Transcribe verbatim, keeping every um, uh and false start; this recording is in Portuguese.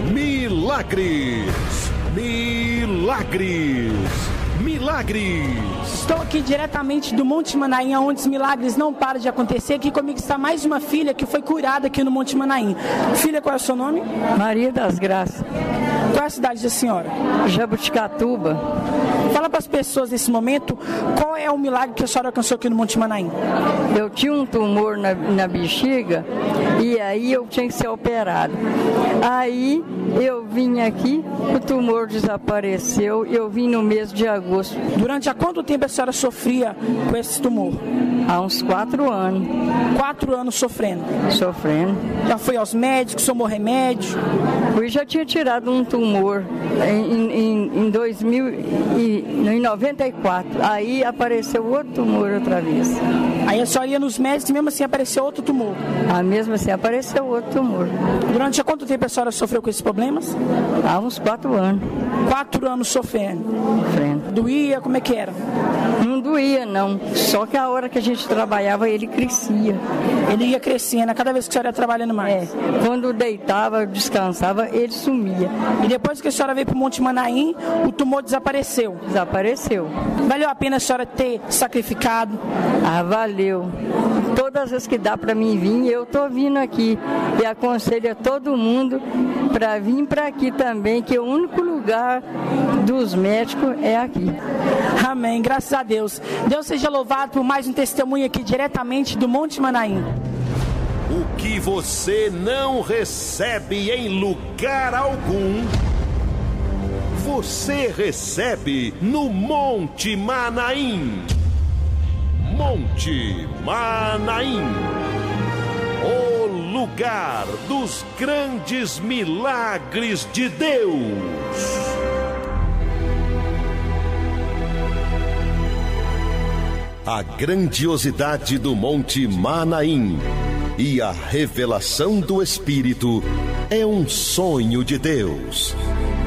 Milagres, milagres, milagres. Estou aqui diretamente do Monte Manaim, onde os milagres não param de acontecer. Aqui comigo está mais uma filha que foi curada aqui no Monte Manaim. Filha, qual é o seu nome? Maria das Graças. Qual é a cidade da senhora? Jabuticatuba. Fala para as pessoas nesse momento, qual é o milagre que a senhora alcançou aqui no Monte Manaim? Eu tinha um tumor na, na bexiga e aí eu tinha que ser operado. Aí eu vim aqui, o tumor desapareceu, eu vim no mês de agosto. Durante há quanto tempo a senhora sofria com esse tumor? Há uns quatro anos. Quatro anos sofrendo? Sofrendo. Já foi aos médicos, tomou remédio? Eu já tinha tirado um tumor em, em, em dois mil e em noventa e quatro. Aí apareceu outro tumor outra vez. Aí a senhora ia nos médicos e mesmo assim apareceu outro tumor? Ah, mesmo assim apareceu outro tumor. Durante há quanto tempo a senhora sofreu com esses problemas? Há uns quatro anos. Quatro anos sofrendo? Sofrendo. Doía? Como é que era? Não doía, não. Só que a hora que a gente trabalhava, ele crescia. Ele ia crescendo, a cada vez que a senhora ia trabalhando mais? É. Quando deitava, descansava, ele sumia. E depois que a senhora veio para o Monte Manaim, o tumor desapareceu? Desapareceu. Valeu a pena a senhora ter sacrificado? Ah, valeu. Todas as vezes que dá para mim vir, eu tô vindo aqui. E aconselho a todo mundo para vir para aqui também, que o único lugar dos médicos é aqui. Amém, graças a Deus. Deus seja louvado por mais um testemunho aqui diretamente do Monte Manaim. O que você não recebe em lugar algum, você recebe no Monte Manaim. Monte Manaim, o lugar dos grandes milagres de Deus. A grandiosidade do Monte Manaim e a revelação do Espírito é um sonho de Deus.